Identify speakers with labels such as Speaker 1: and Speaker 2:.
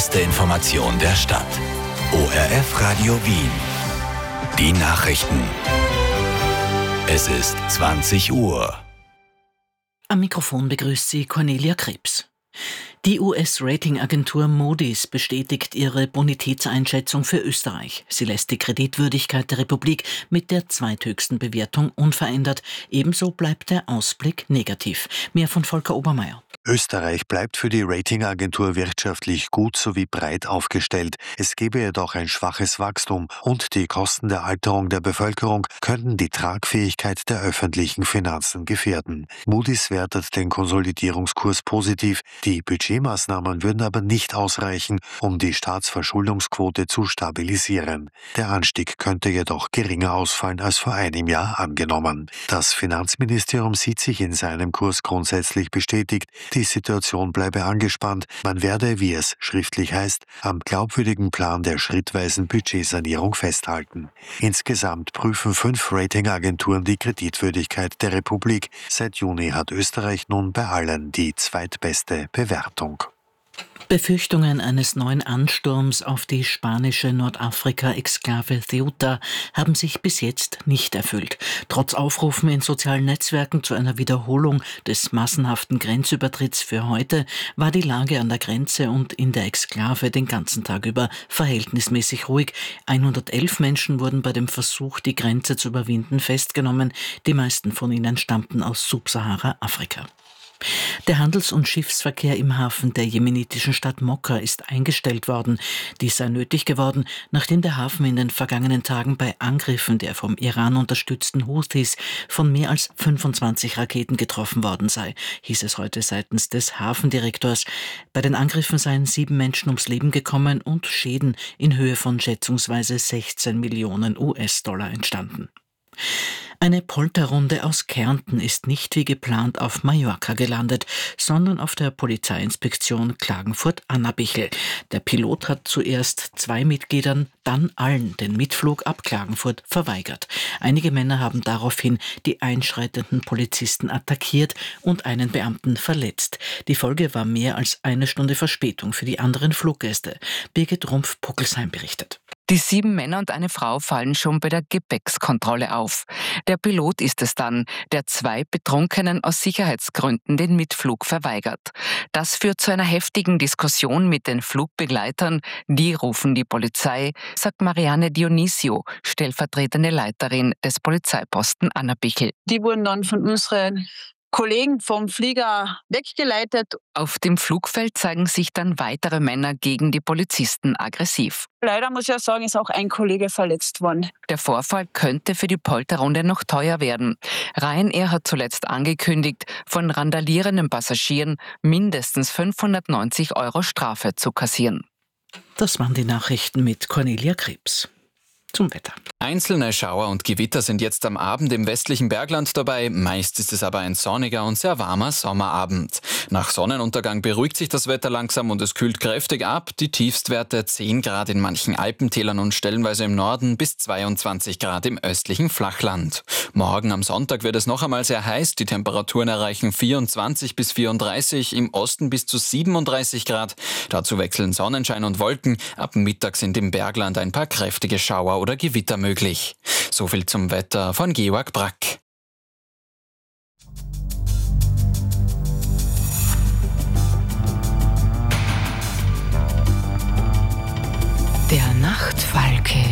Speaker 1: beste Information der Stadt. ORF Radio Wien. Die Nachrichten. Es ist 20 Uhr.
Speaker 2: Am Mikrofon begrüßt sie Cornelia Krebs. Die US-Ratingagentur Moody's bestätigt ihre Bonitätseinschätzung für Österreich. Sie lässt die Kreditwürdigkeit der Republik mit der zweithöchsten Bewertung unverändert. Ebenso bleibt der Ausblick negativ. Mehr von Volker Obermeier.
Speaker 3: Österreich bleibt für die Ratingagentur wirtschaftlich gut sowie breit aufgestellt. Es gebe jedoch ein schwaches Wachstum und die Kosten der Alterung der Bevölkerung könnten die Tragfähigkeit der öffentlichen Finanzen gefährden. Moody's wertet den Konsolidierungskurs positiv. Die Budgetmaßnahmen würden aber nicht ausreichen, um die Staatsverschuldungsquote zu stabilisieren. Der Anstieg könnte jedoch geringer ausfallen als vor einem Jahr angenommen. Das Finanzministerium sieht sich in seinem Kurs grundsätzlich bestätigt. Die Situation bleibe angespannt. Man werde, wie es schriftlich heißt, am glaubwürdigen Plan der schrittweisen Budgetsanierung festhalten. Insgesamt prüfen 5 Ratingagenturen die Kreditwürdigkeit der Republik. Seit Juni hat Österreich nun bei allen die zweitbeste Bewertung.
Speaker 2: Befürchtungen eines neuen Ansturms auf die spanische Nordafrika-Exklave Ceuta haben sich bis jetzt nicht erfüllt. Trotz Aufrufen in sozialen Netzwerken zu einer Wiederholung des massenhaften Grenzübertritts für heute war die Lage an der Grenze und in der Exklave den ganzen Tag über verhältnismäßig ruhig. 111 Menschen wurden bei dem Versuch, die Grenze zu überwinden, festgenommen. Die meisten von ihnen stammten aus Subsahara-Afrika. Der Handels- und Schiffsverkehr im Hafen der jemenitischen Stadt Mokka ist eingestellt worden. Dies sei nötig geworden, nachdem der Hafen in den vergangenen Tagen bei Angriffen der vom Iran unterstützten Houthis von mehr als 25 Raketen getroffen worden sei, hieß es heute seitens des Hafendirektors. Bei den Angriffen seien 7 Menschen ums Leben gekommen und Schäden in Höhe von schätzungsweise 16 Millionen US-Dollar entstanden. Eine Polterrunde aus Kärnten ist nicht wie geplant auf Mallorca gelandet, sondern auf der Polizeiinspektion Klagenfurt-Annabichl. Der Pilot hat zuerst 2 Mitgliedern, dann allen den Mitflug ab Klagenfurt verweigert. Einige Männer haben daraufhin die einschreitenden Polizisten attackiert und einen Beamten verletzt. Die Folge war mehr als eine Stunde Verspätung für die anderen Fluggäste. Birgit Rumpf-Puckelsheim berichtet.
Speaker 4: Die 7 Männer und eine Frau fallen schon bei der Gepäckskontrolle auf. Der Pilot ist es dann, der 2 Betrunkenen aus Sicherheitsgründen den Mitflug verweigert. Das führt zu einer heftigen Diskussion mit den Flugbegleitern. Die rufen die Polizei, sagt Marianne Dionisio, stellvertretende Leiterin des Polizeiposten Annabichl.
Speaker 5: Die wurden dann von unseren Kollegen vom Flieger weggeleitet.
Speaker 4: Auf dem Flugfeld zeigen sich dann weitere Männer gegen die Polizisten aggressiv.
Speaker 5: Leider muss ich ja sagen, ist auch ein Kollege verletzt worden.
Speaker 4: Der Vorfall könnte für die Polterrunde noch teuer werden. Ryanair hat zuletzt angekündigt, von randalierenden Passagieren mindestens 590 € Strafe zu kassieren.
Speaker 2: Das waren die Nachrichten mit Cornelia Krebs. Zum Wetter.
Speaker 6: Einzelne Schauer und Gewitter sind jetzt am Abend im westlichen Bergland dabei. Meist ist es aber ein sonniger und sehr warmer Sommerabend. Nach Sonnenuntergang beruhigt sich das Wetter langsam und es kühlt kräftig ab. Die Tiefstwerte 10 Grad in manchen Alpentälern und stellenweise im Norden bis 22 Grad im östlichen Flachland. Morgen am Sonntag wird es noch einmal sehr heiß. Die Temperaturen erreichen 24 bis 34, im Osten bis zu 37 Grad. Dazu wechseln Sonnenschein und Wolken. Ab Mittag sind im Bergland ein paar kräftige Schauer oder Gewitter möglich. So viel zum Wetter von Georg Brack.
Speaker 7: Der Nachtfalke